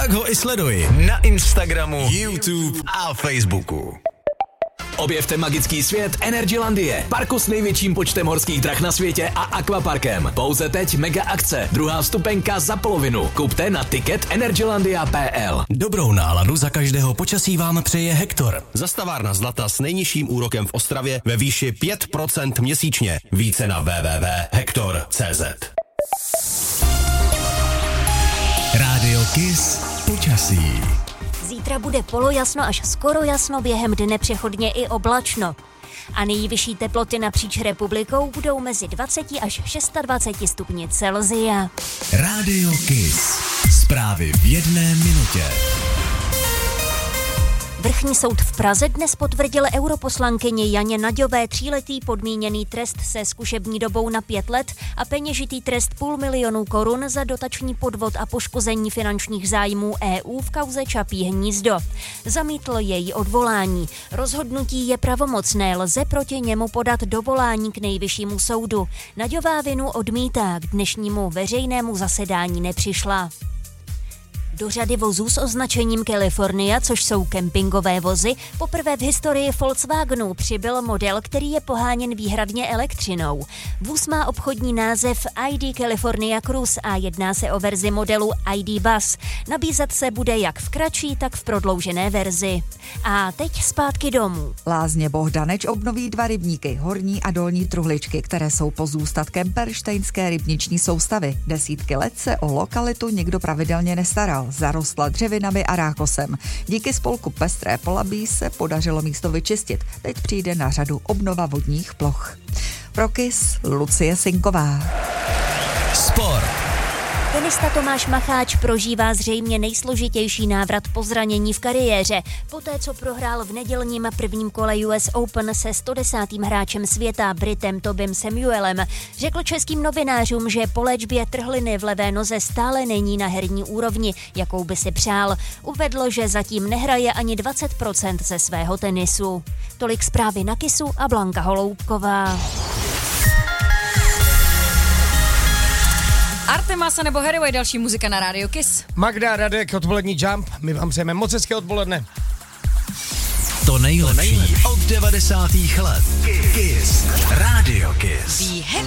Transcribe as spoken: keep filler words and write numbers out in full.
Tak ho i sleduj na Instagramu, YouTube a Facebooku. Objevte magický svět Energylandie, parku s největším počtem horských drah na světě a akvaparkem. Pouze teď mega akce, druhá vstupenka za polovinu. Kupte na ticket energylandia tečka p l. Dobrou náladu za každého počasí vám přeje Hektor. Zastavárna zlata s nejnižším úrokem v Ostravě ve výši pět procent měsíčně. Více na w w w tečka hektor tečka c z. Rádio Kiss počasí. Zítra bude polojasno až skoro jasno, během dne přechodně i oblačno. A nejvyšší teploty napříč republikou budou mezi dvacet až dvacet šest stupni Celsia. Rádio Kiss. Zprávy v jedné minutě. Vrchní soud v Praze dnes potvrdil europoslankyni Janě Naďové tříletý podmíněný trest se zkušební dobou na pět let a peněžitý trest půl milionu korun za dotační podvod a poškození finančních zájmů E U v kauze Čapí hnízdo. Zamítl její odvolání. Rozhodnutí je pravomocné, lze proti němu podat dovolání k nejvyššímu soudu. Naďová vinu odmítá, k dnešnímu veřejnému zasedání nepřišla. Do řady vozů s označením California, což jsou kempingové vozy, poprvé v historii Volkswagenu přibyl model, který je poháněn výhradně elektřinou. Vůz má obchodní název I D California Cruise a jedná se o verzi modelu I D Bus. Nabízet se bude jak v kratší, tak v prodloužené verzi. A teď zpátky domů. Lázně Bohdaneč obnoví dva rybníky, horní a dolní Truhličky, které jsou pozůstatkem perštejnské rybniční soustavy. Desítky let se o lokalitu někdo pravidelně nestaral. Zarostla dřevinami a rákosem. Díky spolku Pestré Polabí se podařilo místo vyčistit. Teď přijde na řadu obnova vodních ploch. Pro Kiss Lucie Sinková. Sport. Tenista Tomáš Macháč prožívá zřejmě nejsložitější návrat po zranění v kariéře. Poté, co prohrál v nedělním prvním kole U S Open se sto desátým hráčem světa Britem Tobim Samuelem, řekl českým novinářům, že po léčbě trhliny v levé noze stále není na herní úrovni, jakou by si přál. Uvedl, že zatím nehraje ani dvacet procent ze svého tenisu. Tolik zprávy na Kissu a Blanka Holoubková. Artemasa nebo Hathaway, další muzika na Radio Kiss. Magda, Radek, odpolední Jump. My vám přejeme moc hezké odpoledne. To nejlepší od devadesátých let. Kiss. Radio Kiss. Be happy.